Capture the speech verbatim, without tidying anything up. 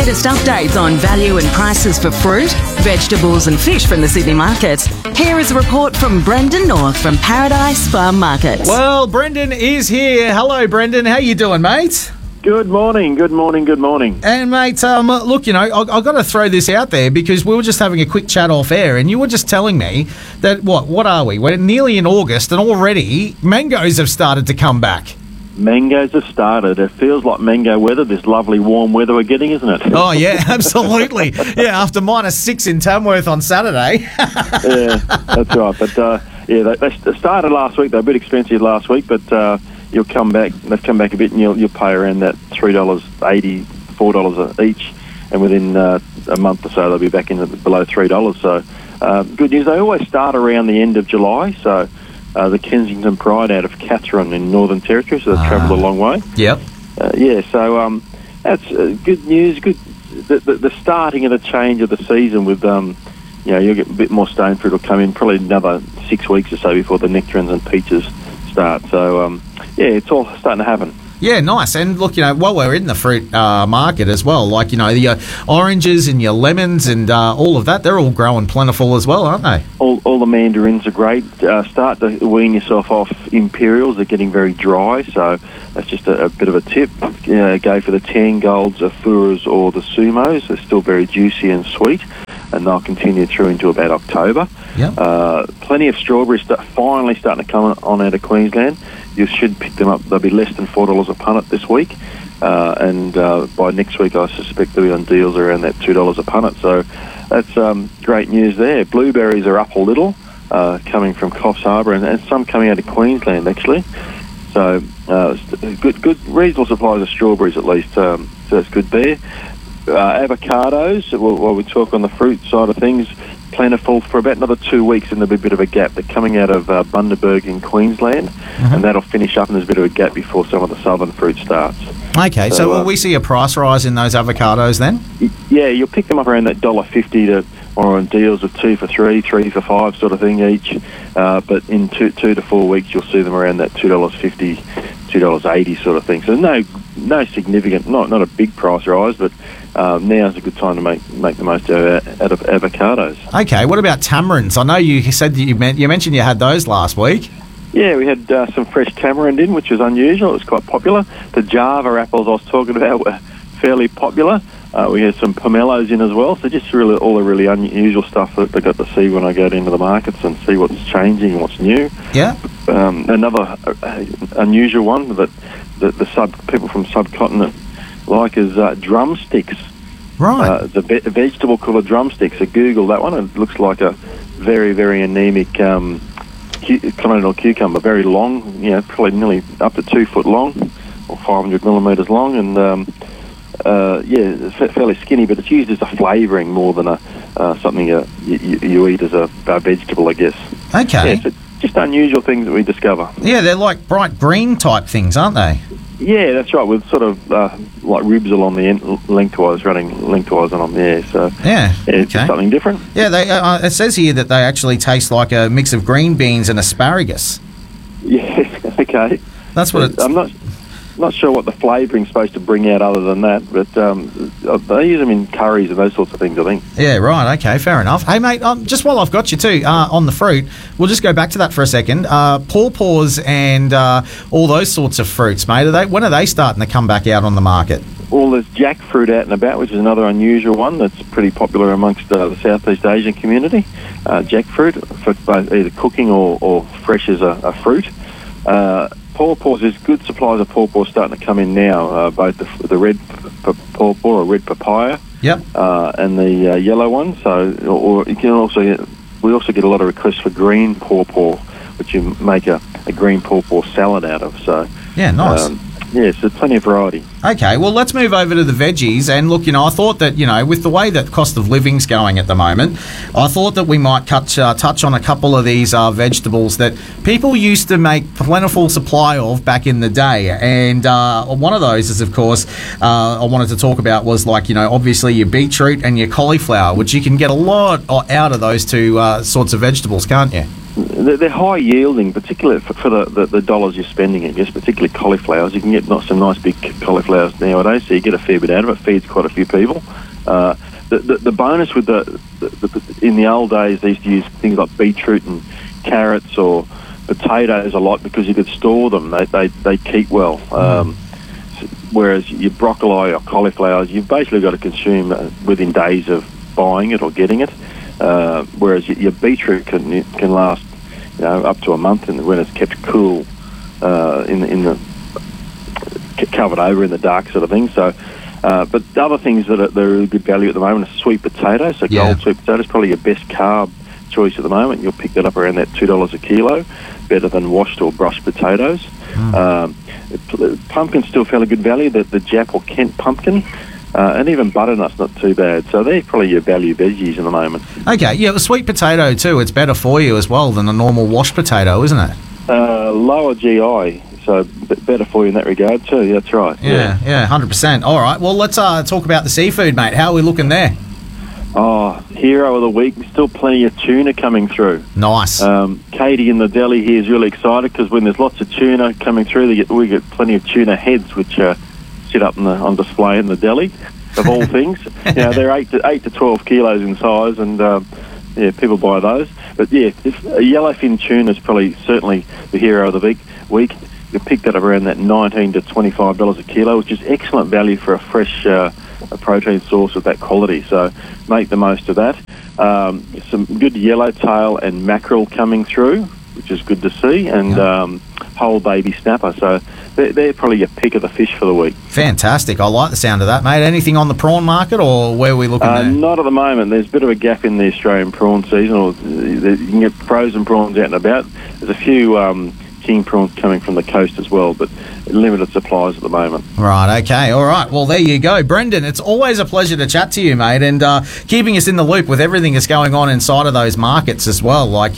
latest updates on value and prices for fruit, vegetables and fish from the Sydney markets. Here is a report from Brendan North from Paradise Farm Market. Well, Brendan is here. Hello, Brendan. How you doing, mate? Good morning, good morning, good morning. And, mate, um, look, you know, I- I've got to throw this out there because we were just having a quick chat off air and you were just telling me that, what, what are we? We're nearly in August and already mangoes have started to come back. Mangoes have started. It feels like mango weather, this lovely warm weather we're getting, isn't it? Oh, yeah, absolutely. Yeah, after minus six in Tamworth on Saturday. Yeah, that's right. But, uh, yeah, they, they started last week. They were a bit expensive last week, but uh, you'll come back, they've come back a bit and you'll, you'll pay around that three dollars eighty, four dollars each, and within uh, a month or so they'll be back in the, below three dollars. So, uh, good news. They always start around the end of July, so... Uh, the Kensington Pride out of Katherine in Northern Territory, so they've Ah. travelled a long way. Yep. Uh, yeah, so um, that's uh, good news. Good, the, the, the starting of the change of the season with, um, you know, you'll get a bit more stone fruit will come in probably another six weeks or so before the nectarines and peaches start. So um, yeah, it's all starting to happen. Yeah, nice. And look, you know, while we're in the fruit uh, market as well, like, you know, the uh, oranges and your lemons and uh, all of that, they're all growing plentiful as well, aren't they? All, all the mandarins are great. Uh, start to wean yourself off imperials. They're getting very dry, so that's just a, a bit of a tip. You know, go for the Tangolds, Afuras or the Sumos. They're still very juicy and sweet, and they'll continue through into about October. Yep. Uh, plenty of strawberries start, finally starting to come on out of Queensland. You should pick them up. They'll be less than four dollars a punnet this week. Uh, and uh, by next week, I suspect they'll be on deals around that two dollars a punnet. So that's um, great news there. Blueberries are up a little, uh, coming from Coffs Harbour, and, and some coming out of Queensland, actually. So uh, good, good, reasonable supplies of strawberries, at least. Um, so that's good there. Uh, avocados, while, while we talk on the fruit side of things, plentiful for about another two weeks, and there'll be a bit of a gap. They're coming out of uh, Bundaberg in Queensland, mm-hmm. and that'll finish up, and there's a bit of a gap before some of the southern fruit starts. Okay, so, so will uh, we see a price rise in those avocados then? Y- yeah, you'll pick them up around that one dollar fifty to, or on deals of two for three, three for five sort of thing each. Uh, but in two, two to four weeks, you'll see them around that two dollars fifty, two dollars eighty sort of thing. So no, no significant, not not a big price rise, but um, now's a good time to make make the most out of, out of avocados. Okay, what about tamarinds? I know you said that you meant you mentioned you had those last week. Yeah, we had uh, some fresh tamarind in, which was unusual. It was quite popular. The Java apples I was talking about were fairly popular. Uh, we had some pomelos in as well, so just really all the really unusual stuff that I got to see when I go into the markets and see what's changing and what's new. Yeah. Um, another uh, unusual one that the, the sub people from subcontinent like is uh, drumsticks. Right. Uh, the ve- vegetable called drumsticks. So Google that one. It looks like a very, very anemic um, cu- continental cucumber, very long, you know, probably nearly up to two foot long or five hundred millimetres long, and um, uh, yeah, it's fa- fairly skinny, but it's used as a flavouring more than a uh, something uh, you, you eat as a, a vegetable, I guess. Okay. Yeah, so just unusual things that we discover. Yeah, they're like bright green type things, aren't they? Yeah, that's right, with sort of uh, like ribs along the end, lengthwise, running lengthwise on them there. So Yeah, yeah, it's okay. something different. Yeah, they, uh, it says here that they actually taste like a mix of green beans and asparagus. Yeah, okay. That's what it's... I'm not not sure what the flavouring's supposed to bring out other than that, but um, they use them in curries and those sorts of things, I think. Yeah, right, okay, fair enough. Hey, mate, um, just while I've got you too, uh, on the fruit, we'll just go back to that for a second. Uh, pawpaws and uh, all those sorts of fruits, mate, are they, when are they starting to come back out on the market? Well, there's jackfruit out and about, which is another unusual one that's pretty popular amongst uh, the Southeast Asian community. Uh, jackfruit, for both either cooking or, or fresh as a, a fruit. Uh, pawpaws, there's good supplies of pawpaws starting to come in now, uh, both the, the red p- pawpaw or red papaya, Yep. uh, and the uh, yellow one. So, or you can also get, we also get a lot of requests for green pawpaw, which you make a, a green pawpaw salad out of. So, Yeah, nice. um, yeah, so plenty of variety. Okay, well, let's move over to the veggies. And look, you know, I thought that, you know, with the way that cost of living's going at the moment, I thought that we might cut, uh, touch on a couple of these uh, vegetables that people used to make plentiful supply of back in the day. And uh, one of those is, of course, uh, I wanted to talk about was like, you know, obviously your beetroot and your cauliflower, which you can get a lot out of those two uh, sorts of vegetables, can't you? they're, they're high yielding, particularly for, for the, the, the dollars you're spending, I guess, particularly cauliflowers. You can get not some nice big cauliflowers nowadays, so you get a fair bit out of it. Feeds quite a few people. Uh, the, the the bonus with the, the, the in the old days, they used to use things like beetroot and carrots or potatoes a lot because you could store them. They they, they keep well. Um, whereas your broccoli or cauliflowers, you've basically got to consume uh, within days of buying it or getting it. Uh, whereas your, your beetroot can can last, you know, up to a month, and when it's kept cool uh, in in the covered over in the dark sort of thing. So, uh, but the other things that are, that are really good value at the moment are sweet potatoes. So Yeah. gold sweet potatoes, probably your best carb choice at the moment. You'll pick that up around that two dollars a kilo, better than washed or brushed potatoes. Mm. Um, it, pumpkin's still fairly good value. The, the Jap or Kent pumpkin. Uh, and even butternut's not too bad. So they're probably your value veggies at the moment. Okay, yeah, the sweet potato too, it's better for you as well than a normal washed potato, isn't it? Uh, lower G I, so b- better for you in that regard too. Yeah, that's right. Yeah, yeah, one hundred percent. All right, well, let's uh, talk about the seafood, mate. How are we looking there? Oh, hero of the week. Still plenty of tuna coming through. Nice. Um, Katie in the deli here is really excited because when there's lots of tuna coming through, they get, we get plenty of tuna heads, which uh, sit up in the, on display in the deli, of all things. You know, they're eight to eight to twelve kilos in size, and um, yeah, people buy those. But yeah, if a yellowfin tuna is probably certainly the hero of the week. Week you pick that up around that nineteen to twenty-five dollars a kilo, which is excellent value for a fresh uh, a protein source of that quality. So make the most of that. Um, some good yellowtail and mackerel coming through, which is good to see, and Yeah. um, whole baby snapper. So they're, they're probably your pick of the fish for the week. Fantastic. I like the sound of that, mate. Anything on the prawn market, or where are we looking Uh, there? not at the moment. There's a bit of a gap in the Australian prawn season, or you can get frozen prawns out and about. There's a few um, king prawns coming from the coast as well, but limited supplies at the moment. Right, okay, all right. Well, there you go. Brendan, it's always a pleasure to chat to you, mate, and uh, keeping us in the loop with everything that's going on inside of those markets as well. Like,